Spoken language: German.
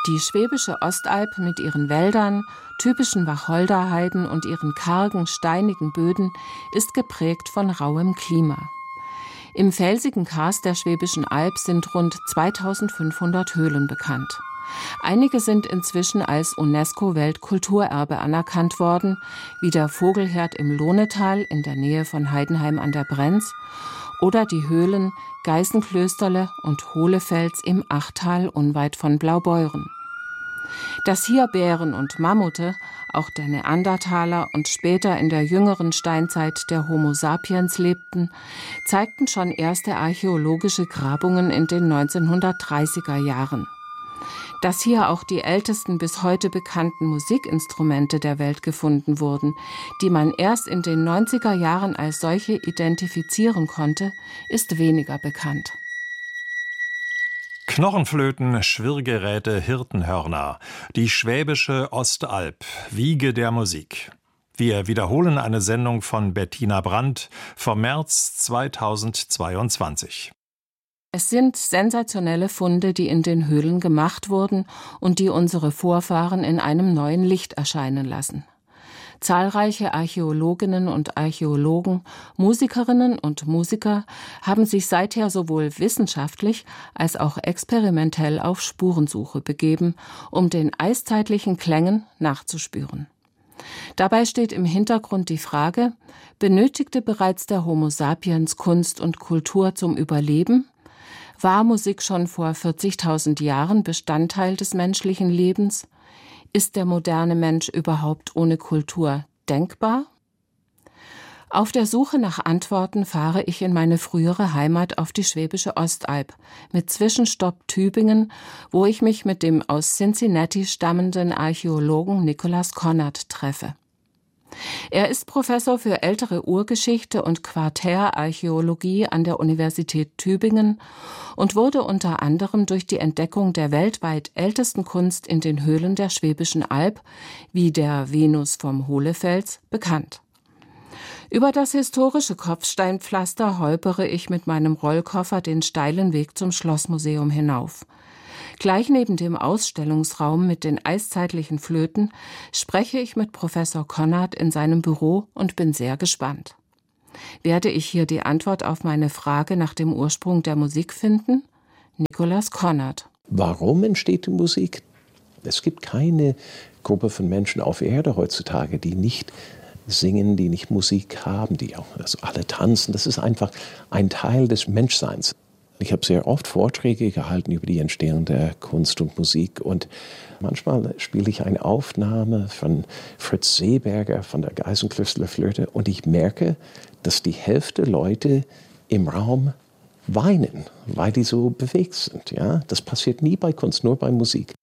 Die Schwäbische Ostalb mit ihren Wäldern, typischen Wacholderheiden und ihren kargen, steinigen Böden ist geprägt von rauem Klima. Im felsigen Karst der Schwäbischen Alb sind rund 2500 Höhlen bekannt. Einige sind inzwischen als UNESCO-Weltkulturerbe anerkannt worden, wie der Vogelherd im Lohnetal in der Nähe von Heidenheim an der Brenz oder die Höhlen Geißenklösterle und Hohlefels im Achtal unweit von Blaubeuren. Dass hier Bären und Mammute, auch der Neandertaler und später in der jüngeren Steinzeit der Homo sapiens lebten, zeigten schon erste archäologische Grabungen in den 1930er Jahren. Dass hier auch die ältesten bis heute bekannten Musikinstrumente der Welt gefunden wurden, die man erst in den 90er Jahren als solche identifizieren konnte, ist weniger bekannt. Knochenflöten, Schwirrgeräte, Hirtenhörner. Die Schwäbische Ostalb, Wiege der Musik. Wir wiederholen eine Sendung von Bettina Brandt vom März 2022. Es sind sensationelle Funde, die in den Höhlen gemacht wurden und die unsere Vorfahren in einem neuen Licht erscheinen lassen. Zahlreiche Archäologinnen und Archäologen, Musikerinnen und Musiker haben sich seither sowohl wissenschaftlich als auch experimentell auf Spurensuche begeben, um den eiszeitlichen Klängen nachzuspüren. Dabei steht im Hintergrund die Frage: Benötigte bereits der Homo sapiens Kunst und Kultur zum Überleben? War Musik schon vor 40.000 Jahren Bestandteil des menschlichen Lebens? Ist der moderne Mensch überhaupt ohne Kultur denkbar? Auf der Suche nach Antworten fahre ich in meine frühere Heimat auf die Schwäbische Ostalb mit Zwischenstopp Tübingen, wo ich mich mit dem aus Cincinnati stammenden Archäologen Nicholas Conard treffe. Er ist Professor für ältere Urgeschichte und Quartärarchäologie an der Universität Tübingen und wurde unter anderem durch die Entdeckung der weltweit ältesten Kunst in den Höhlen der Schwäbischen Alb, wie der Venus vom Hohlefels, bekannt. Über das historische Kopfsteinpflaster holpere ich mit meinem Rollkoffer den steilen Weg zum Schlossmuseum hinauf. Gleich neben dem Ausstellungsraum mit den eiszeitlichen Flöten spreche ich mit Professor Conard in seinem Büro und bin sehr gespannt. Werde ich hier die Antwort auf meine Frage nach dem Ursprung der Musik finden? Nicholas Conard. Warum entsteht die Musik? Es gibt keine Gruppe von Menschen auf Erde heutzutage, die nicht singen, die nicht Musik haben, die auch alle tanzen. Das ist einfach ein Teil des Menschseins. Ich habe sehr oft Vorträge gehalten über die Entstehung der Kunst und Musik und manchmal spiele ich eine Aufnahme von Fritz Seeberger von der Geißenklösterle Flöte und ich merke, dass die Hälfte Leute im Raum weinen, weil die so bewegt sind. Ja? Das passiert nie bei Kunst, nur bei Musik.